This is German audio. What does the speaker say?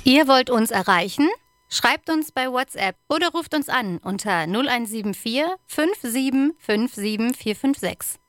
Ihr wollt uns erreichen? Schreibt uns bei WhatsApp oder ruft uns an unter 0174 57 57 456.